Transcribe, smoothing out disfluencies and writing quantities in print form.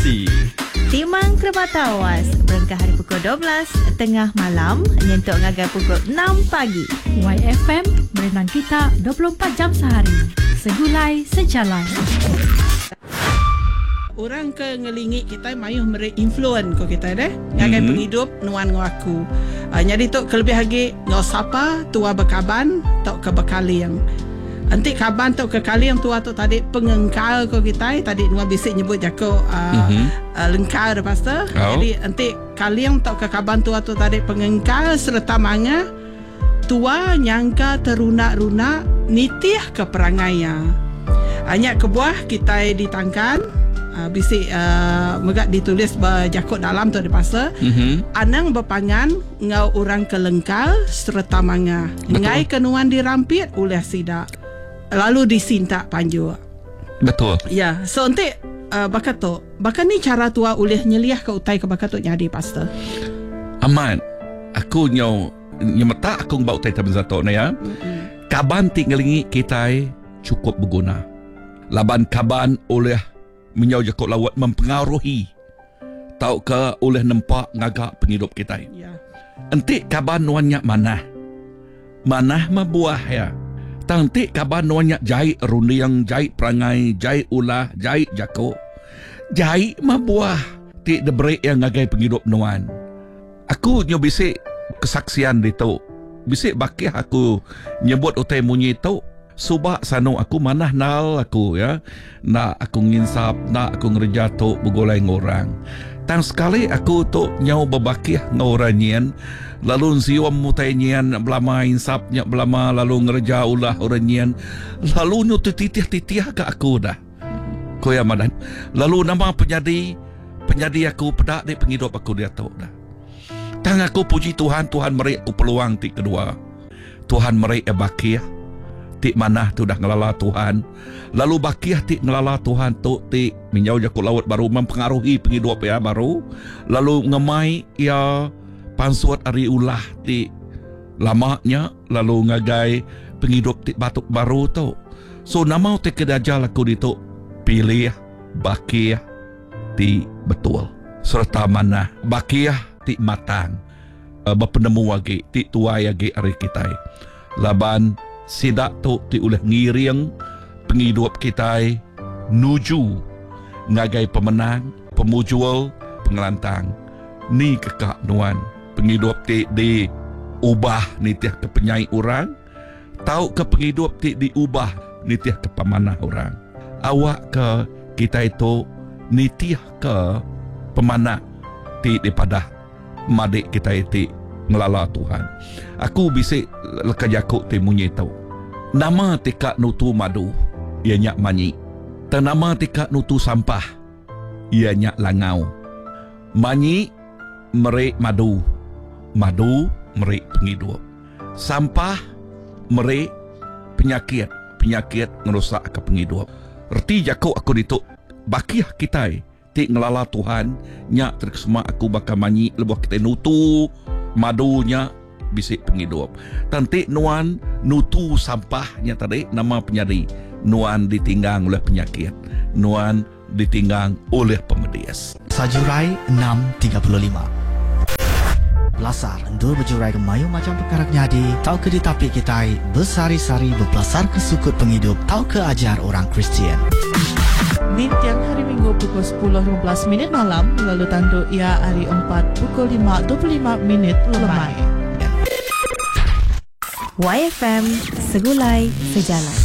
Inspirasi Timang Kerbata Awas berengkah hari pukul 12 tengah malam nyentuk ngagai pukul 6 pagi. YFM berenang kita 24 jam sehari. Segulai sejalan. Orang ke ngelingit kita mayuh mere influence ko kita deh. Ngagai penghidup nuan ngaku. Jadi tu kelebih lagi ngau sapa tua bekaban tok ke bekaliang. Anti kaban tok ke kaliang tua tu tadi pengengkal ko kita tadi nuan bisik nyebut jako lengkal dah pastor. Jadi anti kaliang tok ke kaban tua tu tadi pengengkal serta manga tua nyangka terunak-runak nitih ke perangainya. Hanya kebuah kita ditangkan bisik megak ditulis berjakut dalam tu di pasal anang berpangan ngau orang kelengkal serta manga ngai kenuan dirampit oleh sidak lalu disinta panju. Betul. Ya, so nanti bakat tu bakat ni cara tua oleh nyeliah ke utai ke bakat tu jadi pastor Aman. Aku nyemeta aku bau utai taben zato na ya. Kaban tinggalingi kita cukup berguna. Laban kaban oleh menyau jakut lawat mempengaruhi tau ke oleh nampak ngagak penghidup kita. ya. Entik kaban nuannya manah mabuah ya. Tantik kaban nuannya jahit rundiang, jahit perangai, jahit ulah, jahit jakut, jahit mabuah tik debreak yang ngagai penghidup nuan. Aku bisik kesaksian di tu, bisik bakih aku nyebut utai munyi tu. Subak sano aku manah nal aku ya. Nak aku nginsap, nak aku ngerja tu begolai ngorang. Tang sekali aku tu nyau berbakih ngoranyian. Lalu siwam mutainyian belama insapnya belama lalu ngerja ulah oranyian. Lalu nyu titih-titih ke aku dah. Koya madan. Lalu nama penjadi aku pedak di penghidup aku dia tu dah. Tang aku puji Tuhan, Tuhan meri aku peluang ti kedua. Tuhan meri bakih tik manah tu dah ngelala Tuhan. Lalu bakiyah tik ngelala Tuhan tu tik menyau jakut laut baru mempengaruhi penghidup ya baru. Lalu ngemai ya pansuat ari ulah tik lamanya lalu ngagai penghidup tik batuk baru tu. So nama tik kedajal aku di tu pilih bakiyah tik betul. Serta manah bakiyah tik matang. Berpenemu lagi tik tuai lagi ari kita. Laban sidak tu ti oleh ngiring penghidup kita nuju ngagai pemenang, pemujual, pengelantang. Ni kekak nuan penghidup ti diubah nitiah ke penyai orang, tau ke penghidup ti diubah nitiah ke pemanah orang. Awak ke kita itu nitiah ke pemanah ti daripada madik kita itu ngelala Tuhan. Aku bisik leka jakuk ti munyi tau. Nama tika nutu madu, ianya manyi. Dan nama tika nutu sampah, ianya langau. Manyi merik madu, madu merik penghidup. Sampah merik penyakit, penyakit ngerusak ke penghidup. Reti jakuk aku dituk bakiyah kita ti ngelala Tuhan, nyak terkesema aku bakal manyi lebuh kita nutu madunya bisik penghidup. Tantik nuan nutu sampahnya tadi nama penyadi. Nuan ditinggang oleh penyakit. Nuan ditinggang oleh pemedias. Sajurai 6.35 Belasar endur berjurai ke mayu macam perkara nyadi. Tau ke ditapi kita bersari-sari berbelasar ke sukut penghidup. Tau ke ajar orang Kristian. Di tiang hari Minggu pukul 10.15 malam, lalu tanduk ia hari 4 pukul 5.25 lemai. YFM Segulai Sejalan.